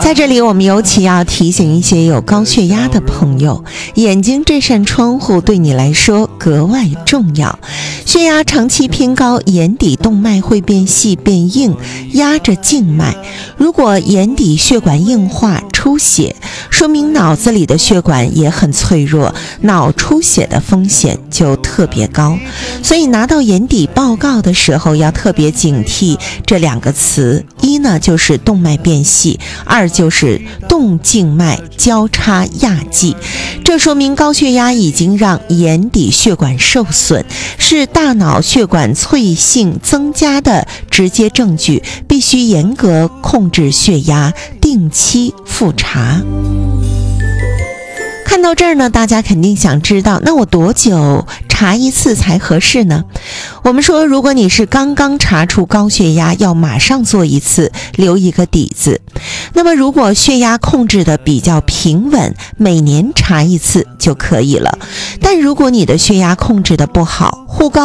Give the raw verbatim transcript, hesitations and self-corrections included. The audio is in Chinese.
在这里我们尤其要提醒一些有高血压的朋友，眼睛这扇窗户对你来说格外重要。血压长期偏高，眼底动脉会变细变硬，压着静脉。如果眼底血管硬化出血，说明脑子里的血管也很脆弱，脑出血的风险就特别高。所以拿到眼底报告的时候要特别警惕这两个词，一呢就是动脉变细，二就是动静脉交叉压迹。这说明高血压已经让眼底血管受损，是大脑血管脆性增加的直接证据，必须严格控制血压，定期复查。看到这儿呢，大家肯定想知道，那我多久查一次才合适呢？我们说，如果你是刚刚查出高血压，要马上做一次，留一个底子。那么如果血压控制的比较平稳，每年查一次就可以了。但如果你的血压控制的不好，忽高